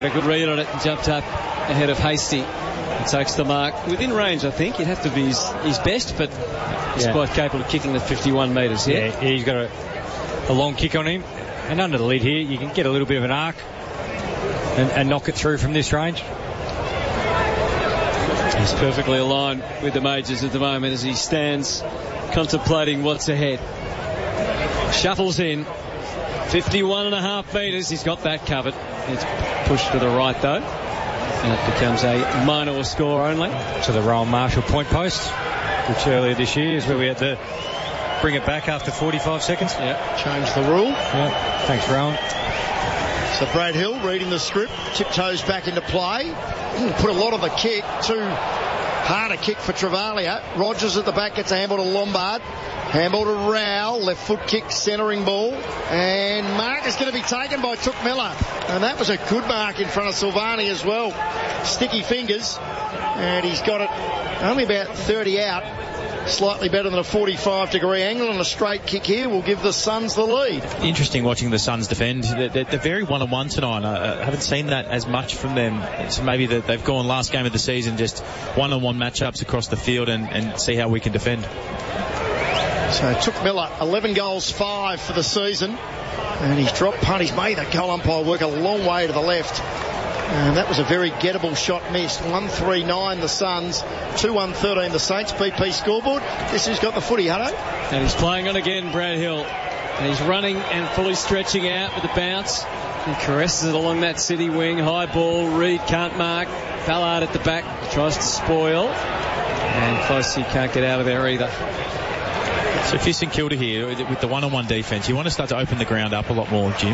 A good read on it and jumped up ahead of Hasty. He takes the mark within range, I think. He'd have to be his best, but he's quite capable of kicking the 51 metres. Yeah, he's got a long kick on him. And under the lid here, you can get a little bit of an arc and knock it through from this range. He's perfectly aligned with the majors at the moment as he stands contemplating what's ahead. Shuffles in. 51.5 metres. He's got that covered. It's pushed to the right, though. And it becomes a minor score only. To the Rowan Marshall point post, which earlier this year is where we had to bring it back after 45 seconds. Yeah, change the rule. Yeah, thanks, Rowan. So Brad Hill reading the script, tiptoes back into play. Put a lot of the kick, too hard a kick for Travaglia. Rogers at the back gets a handball to Lombard. Handball to Rowell, left foot kick, centering ball. And mark is going to be taken by Took Miller. And that was a good mark in front of Silvani as well. Sticky fingers. And he's got it only about 30 out. Slightly better than a 45-degree angle, and a straight kick here will give the Suns the lead. Interesting watching the Suns defend. They're very one-on-one tonight. I haven't seen that as much from them. So maybe they've gone last game of the season, just one-on-one matchups across the field and see how we can defend. So Took Miller, 11 goals, 5 for the season. And he's dropped punt. He's made that goal umpire work a long way to the left. And that was a very gettable shot missed. 1-3-9 the Suns, 2-1-13 the Saints. BP scoreboard. This who's got the footy, Hutto. And he's playing on again, Brad Hill. And he's running and fully stretching out with the bounce. He caresses it along that City wing. High ball. Reed can't mark. Ballard at the back tries to spoil. And close, he can't get out of there either. So if you're St Kilda here with the one-on-one defence, you want to start to open the ground up a lot more, Jim.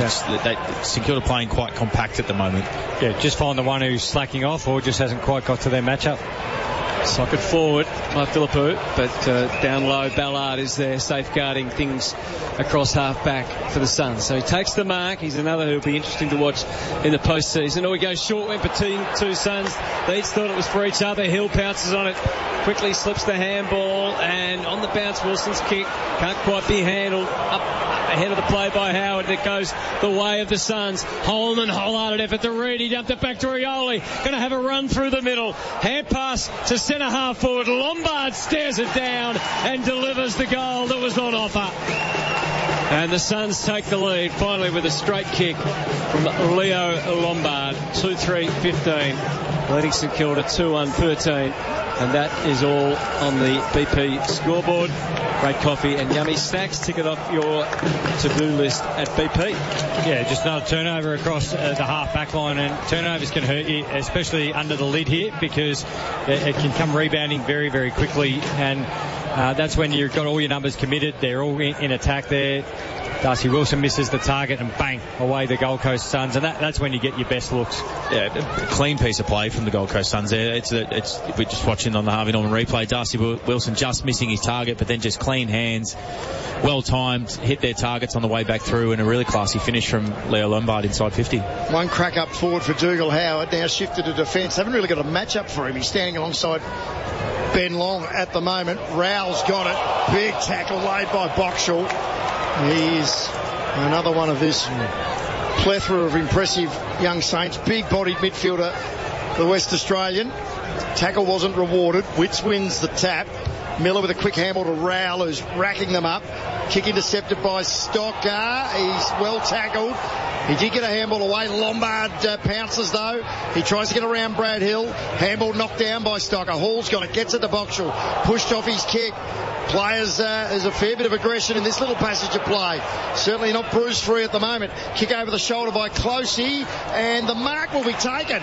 St Kilda playing quite compact at the moment. Yeah, just find the one who's slacking off or just hasn't quite got to their matchup. Socket forward by Philippou, but down low Ballard is there safeguarding things across half-back for the Suns. So he takes the mark. He's another who'll be interesting to watch in the postseason. We go short went between two Suns. They each thought it was for each other. Hill pounces on it, quickly slips the handball, and on the bounce Wilson's kick can't quite be handled. Up ahead of the play by Howard. It goes the way of the Suns. Holman, wholehearted effort to Reed. He dumped it back to Rioli. Going to have a run through the middle. Hand pass to centre half forward. Lombard stares it down and delivers the goal that was on offer. And the Suns take the lead finally with a straight kick from Leo Lombard. 2-3-15. Leading St Kilda 2-1-13. And that is all on the BP scoreboard. Great coffee and yummy snacks. Tick it off your to-do list at BP. Yeah, just another turnover across the half-back line, and turnovers can hurt you, especially under the lid here, because it can come rebounding very, very quickly, and that's when you've got all your numbers committed. They're all in attack there. Darcy Wilson misses the target and bang, away the Gold Coast Suns, and that's when you get your best looks. Yeah, a clean piece of play from the Gold Coast Suns there. We're just watching on the Harvey Norman replay. Darcy Wilson just missing his target, but then just clean hands, well timed, hit their targets on the way back through, and a really classy finish from Leo Lombard inside 50. One crack up forward for Dougal Howard, now shifted to defence. Haven't really got a match up for him. He's standing alongside Ben Long at the moment. Rowell's got it. Big tackle laid by Boxall. He's another one of this plethora of impressive young Saints. Big-bodied midfielder, the West Australian. Tackle wasn't rewarded. Witts wins the tap. Miller with a quick handball to Rowell, who's racking them up. Kick intercepted by Stocker. He's well tackled. He did get a handball away. Lombard pounces though. He tries to get around Brad Hill. Handball knocked down by Stocker. Hall's got it. Gets it to Boxall. Pushed off his kick. Players, there's a fair bit of aggression in this little passage of play. Certainly not bruise free at the moment. Kick over the shoulder by Closey, and the mark will be taken.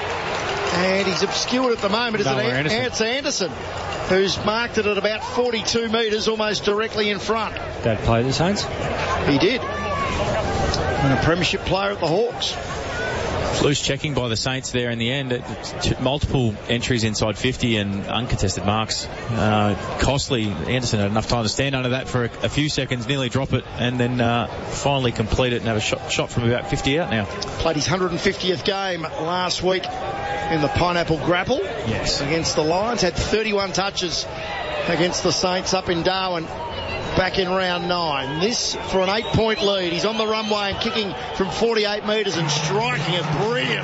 And he's obscured at the moment. It's Anderson, who's marked it at about 42 metres, almost directly in front. Dad play the Saints? He did. And a premiership player at the Hawks. Loose checking by the Saints there in the end. Multiple entries inside 50 and uncontested marks. Costly. Anderson had enough time to stand under that for a few seconds, nearly drop it, and then finally complete it and have a shot from about 50 out now. Played his 150th game last week in the Pineapple Grapple. Yes. Against the Lions. Had 31 touches against the Saints up in Darwin. back in round 9. This for an 8-point lead. He's on the runway and kicking from 48 metres and striking it brilliantly.